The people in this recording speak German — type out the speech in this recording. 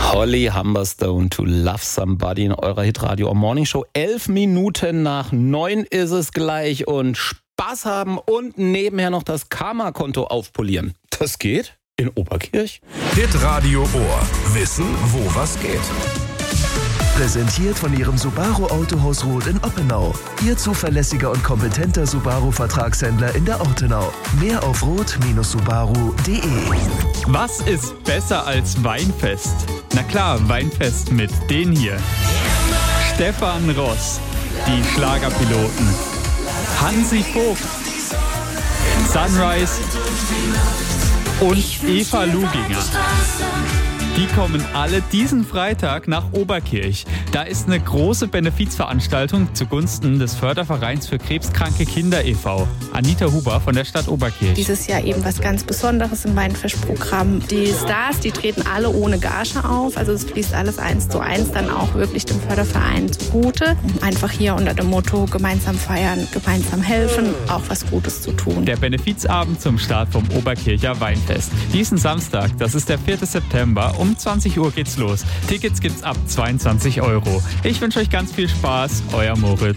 Holly Humberstone to Love Somebody in eurer Hitradio Morning Show. 11 Minuten nach 9 ist es gleich und Spaß haben und nebenher noch das Karma-Konto aufpolieren. Das geht in Oberkirch. Hitradio Ohr. Wissen, wo was geht. Präsentiert von Ihrem Subaru Autohaus Roth in Oppenau. Ihr zuverlässiger und kompetenter Subaru-Vertragshändler in der Ortenau. Mehr auf roth-subaru.de. Was ist besser als Weinfest? Na klar, Weinfest mit denen hier. Stefan Ross, die Schlagerpiloten. Hansi Vogt, Sunrise und Eva Luginger. Die kommen alle diesen Freitag nach Oberkirch. Da ist eine große Benefizveranstaltung zugunsten des Fördervereins für krebskranke Kinder e.V. Anita Huber von der Stadt Oberkirch. Dieses Jahr eben was ganz Besonderes im Weinfestprogramm. Die Stars, die treten alle ohne Gage auf. Also es fließt alles 1:1 dann auch wirklich dem Förderverein zugute. Einfach hier unter dem Motto gemeinsam feiern, gemeinsam helfen, auch was Gutes zu tun. Der Benefizabend zum Start vom Oberkircher Weinfest. Diesen Samstag, das ist der 4. September, um 20 Uhr geht's los. Tickets gibt's ab 22 €. Ich wünsche euch ganz viel Spaß. Euer Moritz.